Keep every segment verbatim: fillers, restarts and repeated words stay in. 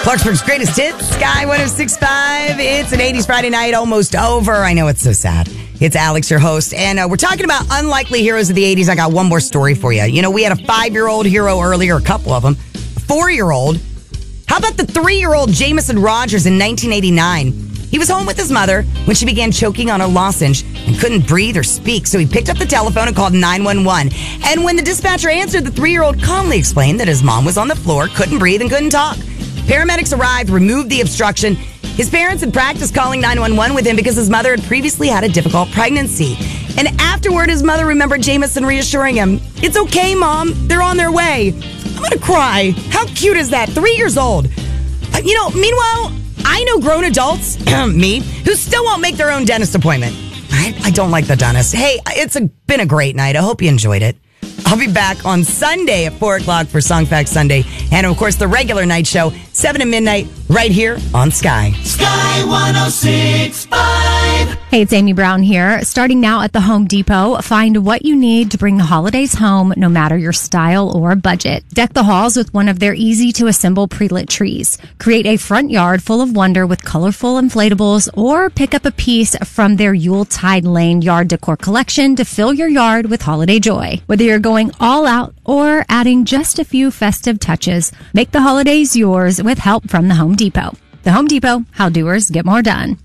Clarksburg's greatest hits, Sky one oh six point five. It's an eighties Friday night, almost over. I know it's so sad. It's Alex, your host, and uh, we're talking about unlikely heroes of the eighties. I got one more story for you. You know, we had a five-year-old hero earlier, a couple of them, a four-year-old. How about the three-year-old Jameson Rogers in nineteen eighty-nine? He was home with his mother when she began choking on a lozenge and couldn't breathe or speak, so he picked up the telephone and called nine one one. And when the dispatcher answered, the three-year-old calmly explained that his mom was on the floor, couldn't breathe, and couldn't talk. Paramedics arrived, removed the obstruction. His parents had practiced calling nine one one with him because his mother had previously had a difficult pregnancy. And afterward, his mother remembered Jameson reassuring him, "It's okay, Mom. They're on their way." I'm going to cry. How cute is that? Three years old. Uh, you know, meanwhile, I know grown adults, me, who still won't make their own dentist appointment. I, I don't like the dentist. Hey, it's a, been a great night. I hope you enjoyed it. I'll be back on Sunday at four o'clock for Song Facts Sunday. And, of course, the regular night show, seven to midnight, right here on Sky. Sky one oh six point five. Hey, it's Amy Brown here. Starting now at the Home Depot, find what you need to bring the holidays home, no matter your style or budget. Deck the halls with one of their easy-to-assemble pre-lit trees. Create a front yard full of wonder with colorful inflatables, or pick up a piece from their Yuletide Lane yard decor collection to fill your yard with holiday joy. Whether you're going all out or adding just a few festive touches, make the holidays yours with help from the Home Depot. The Home Depot, how doers get more done.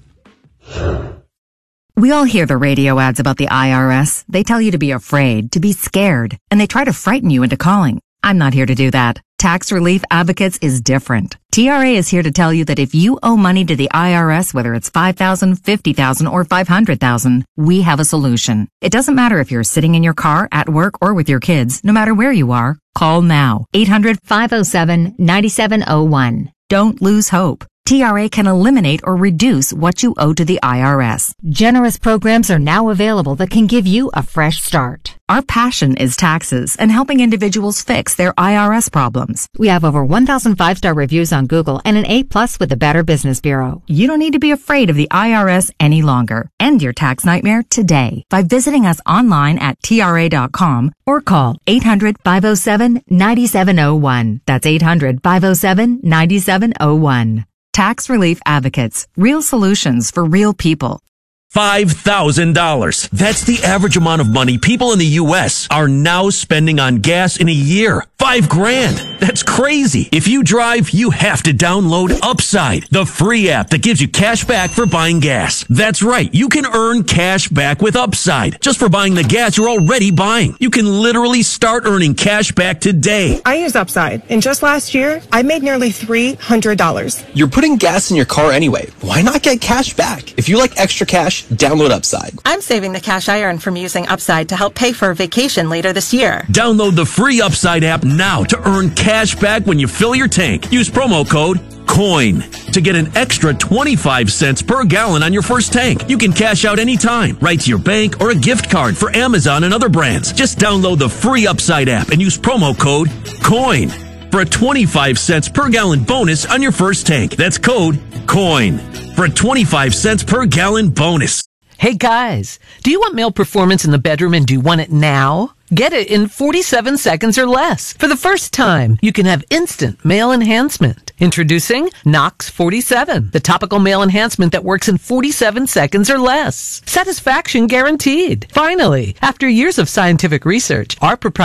We all hear the radio ads about the I R S. They tell you to be afraid, to be scared, and they try to frighten you into calling. I'm not here to do that. Tax Relief Advocates is different. T R A is here to tell you that if you owe money to the I R S, whether it's five thousand dollars, fifty thousand dollars, or five hundred thousand dollars, we have a solution. It doesn't matter if you're sitting in your car, at work, or with your kids. No matter where you are, call now. eight hundred, five oh seven, nine seven oh one. Don't lose hope. T R A can eliminate or reduce what you owe to the I R S. Generous programs are now available that can give you a fresh start. Our passion is taxes and helping individuals fix their I R S problems. We have over one thousand five-star reviews on Google and an A plus with the Better Business Bureau. You don't need to be afraid of the I R S any longer. End your tax nightmare today by visiting us online at T R A dot com or call eight hundred, five oh seven, nine seven oh one. That's eight hundred, five oh seven, nine seven oh one. Tax Relief Advocates. Real solutions for real people. five thousand dollars. That's the average amount of money people in the U S are now spending on gas in a year. Five grand. That's crazy. If you drive, you have to download Upside, the free app that gives you cash back for buying gas. That's right. You can earn cash back with Upside just for buying the gas you're already buying. You can literally start earning cash back today. I use Upside, and just last year, I made nearly three hundred dollars. You're putting gas in your car anyway. Why not get cash back? If you like extra cash, download Upside. I'm saving the cash I earn from using Upside to help pay for a vacation later this year. Download the free Upside app now to earn cash back when you fill your tank. Use promo code COIN to get an extra twenty-five cents per gallon on your first tank. You can cash out anytime, right to your bank or a gift card for Amazon and other brands. Just download the free Upside app and use promo code COIN for a twenty-five cents per gallon bonus on your first tank. That's code COIN for a twenty-five cents per gallon bonus. Hey guys, do you want male performance in the bedroom and do you want it now? Get it in forty-seven seconds or less. For the first time, you can have instant male enhancement. Introducing Nox forty-seven, the topical male enhancement that works in forty-seven seconds or less. Satisfaction guaranteed. Finally, after years of scientific research, our proprietary